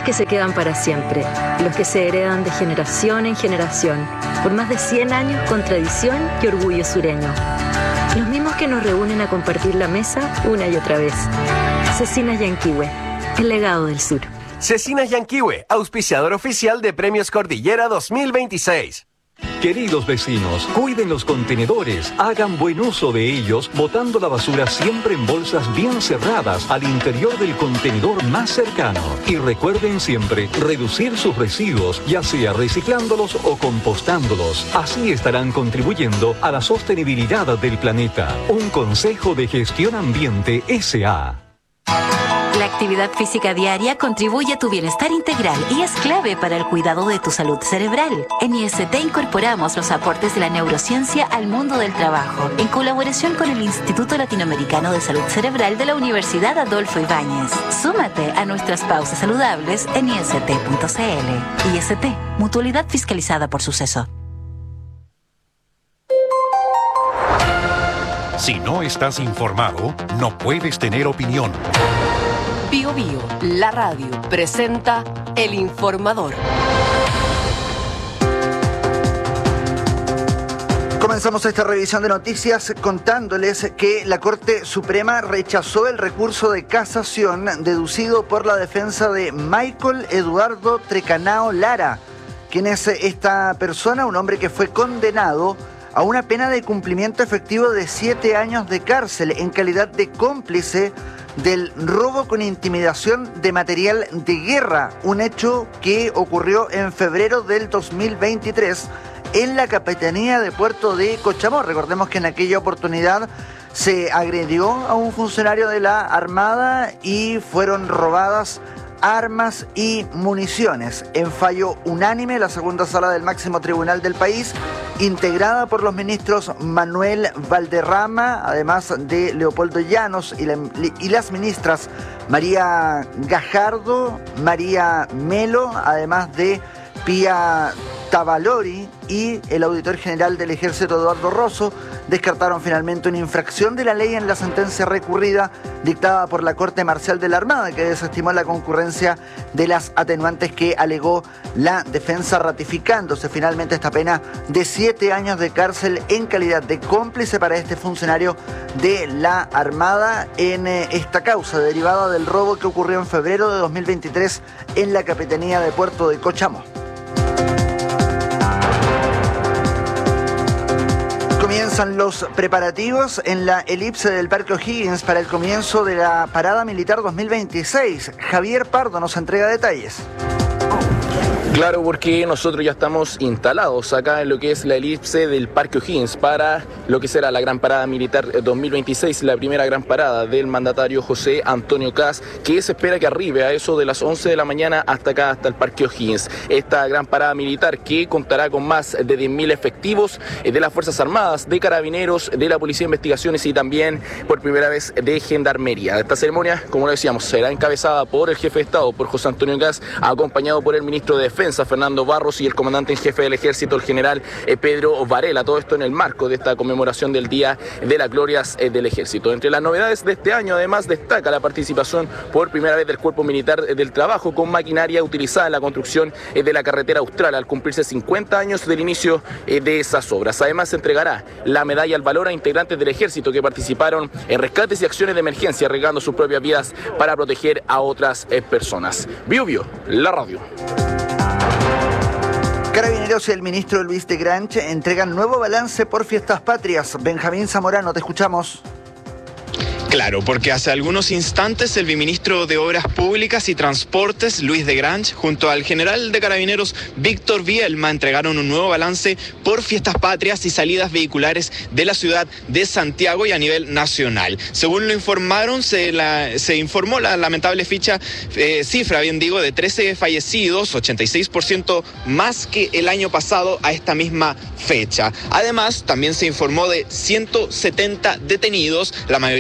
que se quedan para siempre, los que se heredan de generación en generación, por más de 100 años con tradición y orgullo sureño. Los mismos que nos reúnen a compartir la mesa una y otra vez. Cecinas Yanquihue, el legado del sur. Cecinas Yanquihue, auspiciador oficial de Premios Cordillera 2026. Queridos vecinos, cuiden los contenedores, hagan buen uso de ellos, botando la basura siempre en bolsas bien cerradas al interior del contenedor más cercano. Y recuerden siempre reducir sus residuos, ya sea reciclándolos o compostándolos. Así estarán contribuyendo a la sostenibilidad del planeta. Un consejo de gestión ambiente S.A. La actividad física diaria contribuye a tu bienestar integral y es clave para el cuidado de tu salud cerebral. En IST incorporamos los aportes de la neurociencia al mundo del trabajo, en colaboración con el Instituto Latinoamericano de Salud Cerebral de la Universidad Adolfo Ibáñez. Súmate a nuestras pausas saludables en ist.cl. IST, mutualidad fiscalizada por Suceso. Si no estás informado, no puedes tener opinión. Bío Bío, la radio, presenta El Informador. Comenzamos esta revisión de noticias contándoles que la Corte Suprema rechazó el recurso de casación deducido por la defensa de Michael Eduardo Trecanao Lara, quien es esta persona, un hombre que fue condenado a una pena de cumplimiento efectivo de 7 años de cárcel en calidad de cómplice del robo con intimidación de material de guerra, un hecho que ocurrió en febrero del 2023 en la Capitanía de Puerto de Cochamó. Recordemos que en aquella oportunidad se agredió a un funcionario de la Armada y fueron robadas armas y municiones. En fallo unánime, la segunda sala del máximo tribunal del país, integrada por los ministros Manuel Valderrama, además de Leopoldo Llanos, y las ministras María Gajardo, María Melo, además de Pía Tavalori y el auditor general del Ejército Eduardo Rosso, descartaron finalmente una infracción de la ley en la sentencia recurrida dictada por la Corte Marcial de la Armada, que desestimó la concurrencia de las atenuantes que alegó la defensa, ratificándose finalmente esta pena de 7 años de cárcel en calidad de cómplice para este funcionario de la Armada en esta causa derivada del robo que ocurrió en febrero de 2023 en la Capitanía de Puerto de Cochamó. Comienzan los preparativos en la elipse del Parque O'Higgins para el comienzo de la Parada Militar 2026. Javier Pardo nos entrega detalles. Claro, porque nosotros ya estamos instalados acá en lo que es la elipse del Parque O'Higgins para lo que será la Gran Parada Militar 2026, la primera gran parada del mandatario José Antonio Kast, que se espera que arribe a eso de las 11 de la mañana hasta acá, hasta el Parque O'Higgins. Esta gran parada militar que contará con más de 10.000 efectivos de las Fuerzas Armadas, de Carabineros, de la Policía de Investigaciones y también por primera vez de Gendarmería. Esta ceremonia, como lo decíamos, será encabezada por el jefe de Estado, por José Antonio Kast, acompañado por el ministro de Defensa, Fernando Barros, y el comandante en jefe del Ejército, el general Pedro Varela. Todo esto en el marco de esta conmemoración del Día de las Glorias del Ejército. Entre las novedades de este año, además, destaca la participación por primera vez del Cuerpo Militar del Trabajo con maquinaria utilizada en la construcción de la carretera austral al cumplirse 50 años del inicio de esas obras. Además, se entregará la medalla al valor a integrantes del Ejército que participaron en rescates y acciones de emergencia, arriesgando sus propias vidas para proteger a otras personas. Bío Bío, la radio. Carabineros y el ministro Luis de Grange entregan nuevo balance por Fiestas Patrias. Benjamín Zamorano, te escuchamos. Claro, porque hace algunos instantes el viceministro de Obras Públicas y Transportes, Luis de Grange, junto al general de Carabineros, Víctor Bielma, entregaron un nuevo balance por Fiestas Patrias y salidas vehiculares de la ciudad de Santiago y a nivel nacional. Según lo informaron, se informó la lamentable cifra, de 13 fallecidos, 86% más que el año pasado a esta misma fecha. Además, también se informó de 170 detenidos, la mayoría por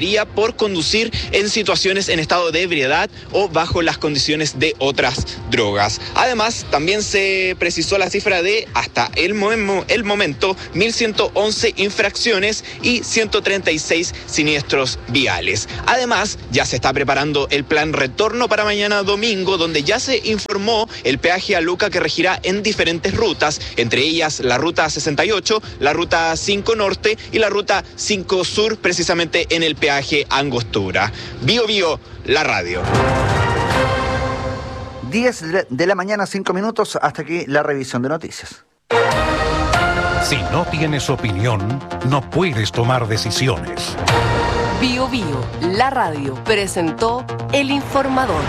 por conducir en situaciones en estado de ebriedad o bajo las condiciones de otras drogas. Además, también se precisó la cifra de hasta el momento 1.111 infracciones y 136 siniestros viales. Además, ya se está preparando el plan retorno para mañana domingo, donde ya se informó el peaje a Luca que regirá en diferentes rutas, entre ellas la ruta 68, la ruta 5 Norte y la ruta 5 Sur, precisamente en el peaje Angostura. Bio Bio, la radio. 10 de la mañana, 5 minutos, hasta aquí la revisión de noticias. Si no tienes opinión, no puedes tomar decisiones. Bio Bio, la radio, presentó El Informador.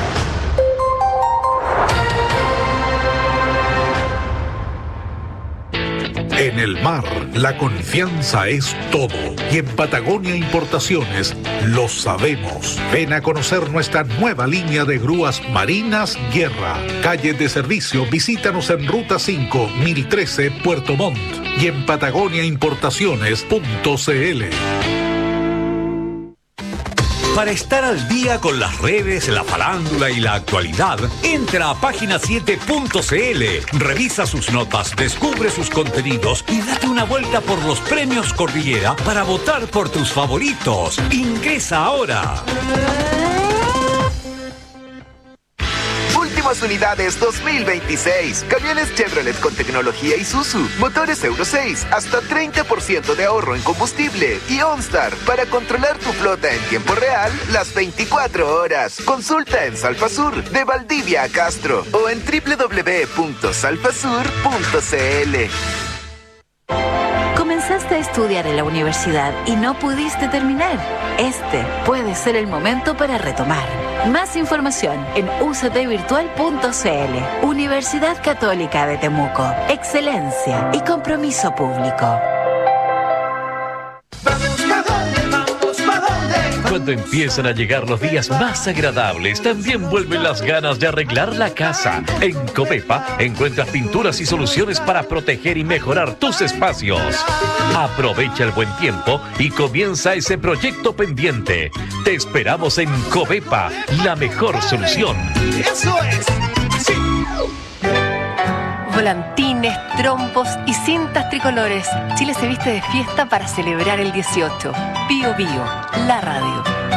En el mar, la confianza es todo. Y en Patagonia Importaciones lo sabemos. Ven a conocer nuestra nueva línea de grúas marinas Guerra. Calle de servicio, visítanos en Ruta 5, 1013, Puerto Montt. Y en patagoniaimportaciones.cl. Para estar al día con las redes, la farándula y la actualidad, entra a página7.cl, revisa sus notas, descubre sus contenidos y date una vuelta por los premios Cordillera para votar por tus favoritos. Ingresa ahora. Últimas unidades 2026. Camiones Chevrolet con tecnología Isuzu. Motores Euro 6. Hasta 30% de ahorro en combustible. Y OnStar para controlar tu flota en tiempo real las 24 horas. Consulta en Salfasur de Valdivia a Castro o en www.salfasur.cl. Comenzaste a estudiar en la universidad y no pudiste terminar. Este puede ser el momento para retomar. Más información en uctvirtual.cl. Universidad Católica de Temuco. Excelencia y compromiso público. Cuando empiezan a llegar los días más agradables, también vuelven las ganas de arreglar la casa. En Covepa encuentras pinturas y soluciones para proteger y mejorar tus espacios. Aprovecha el buen tiempo y comienza ese proyecto pendiente. Te esperamos en Covepa, la mejor solución. ¡Eso es! ¡Sí! Volantines, trompos y cintas tricolores. Chile se viste de fiesta para celebrar el 18. Bio Bio, la radio.